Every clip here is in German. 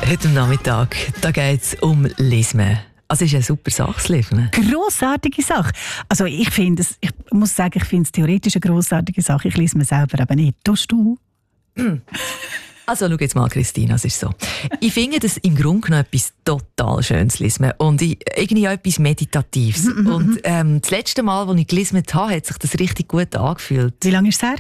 Heute am Nachmittag, da geht es um Lismen. Also es ist eine super Sache, das Lismen. Grossartige Sache. Also ich muss sagen, ich finde es theoretisch eine grossartige Sache. Ich lese mir selber aber nicht. Tust du? Also schau jetzt mal, Christina, es ist so. Ich finde das im Grunde genommen etwas total Schönes Lismen und irgendwie auch etwas Meditatives. Und das letzte Mal, als ich gelismet habe, hat sich das richtig gut angefühlt. Wie lange ist es her?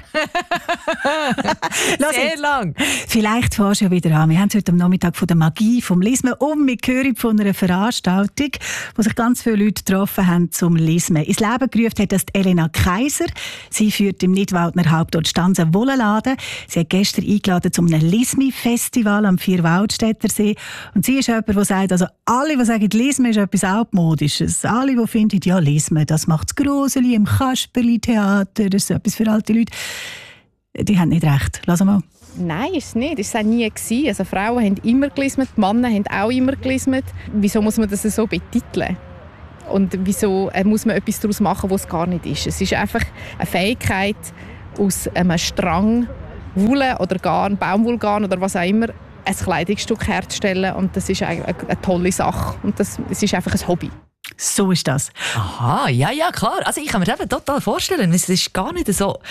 Sehr lang. Vielleicht fährst du ja wieder an. Wir haben heute am Nachmittag von der Magie vom Lismen und wir hören von einer Veranstaltung, wo sich ganz viele Leute getroffen haben zum Lismen. Ins Leben gerufen hat das Elena Kaiser. Sie führt im Nidwaldner Hauptort Stanz einen Wollenladen. Sie hat gestern eingeladen zu einem Lismi-Festival am Vierwaldstättersee. Und sie ist jemand, der sagt, also alle, die sagen, Lismen ist etwas Altmodisches, alle, die finden, ja, Lismen, das macht das Groseli im Kasperli-Theater, das ist etwas für alte Leute, die haben nicht recht. Lass mal. Nein, ist es nicht. Das war nie. Also Frauen haben immer gelismet, die Männer haben auch immer gelismet. Wieso muss man das so betiteln? Und wieso muss man etwas daraus machen, was es gar nicht ist? Es ist einfach eine Fähigkeit, aus einem Strang Wolle oder Garn, Baumwollgarn oder was auch immer, ein Kleidungsstück herzustellen. Und das ist eine tolle Sache. Und es ist einfach ein Hobby. So ist das. Aha, ja, klar. Also ich kann mir das eben total vorstellen. Es ist gar nicht so...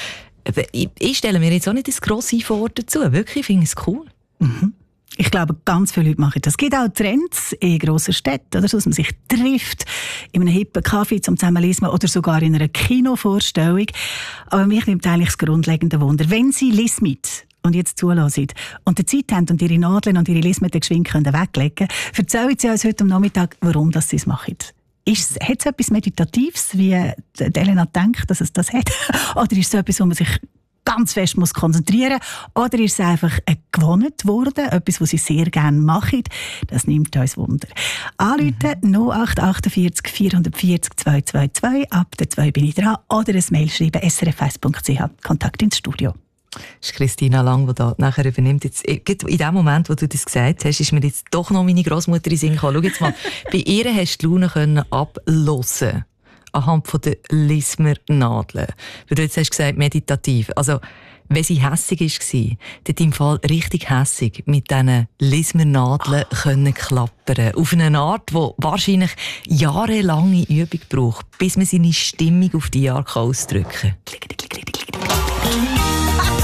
Ich stelle mir jetzt auch nicht das grosse vor dazu. Wirklich, ich finde es cool. Mhm. Ich glaube, ganz viele Leute machen das. Es gibt auch Trends in grossen Städten, oder so, dass man sich trifft, in einem hippen Kaffee zum Zusammenlesen oder sogar in einer Kinovorstellung. Aber mich nimmt eigentlich das grundlegende Wunder. Wenn Sie Lismit und jetzt zulassen und die Zeit haben und Ihre Nadeln und Ihre Lismete geschwind weglegen können, erzählen Sie uns heute am Nachmittag, warum Sie es machen. Hat es etwas Meditatives, wie Elena denkt, dass es das hat? Oder ist es etwas, wo man sich ganz fest konzentrieren muss? Oder ist es einfach gewohnt worden, etwas, was sie sehr gerne machen? Das nimmt uns Wunder. Anrufen 0848 440 222. Ab der 2 bin ich dran. Oder ein Mail schreiben, srf1.ch. Kontakt ins Studio. Das ist Christina Lang, die da nachher übernimmt. Jetzt, in dem Moment, wo du das gesagt hast, ist mir jetzt doch noch meine Grossmutter in den Sinn gekommen. Schau jetzt mal, bei ihr hast du die Laune abhören anhand von der Lismer-Nadeln. Weil du jetzt hast gesagt, meditativ. Also, wenn sie hässig war, dort im Fall richtig hässig mit diesen Lismer-Nadeln können klappern. Auf eine Art, die wahrscheinlich jahrelange Übung braucht, bis man seine Stimmung auf die Jahre ausdrücken kann.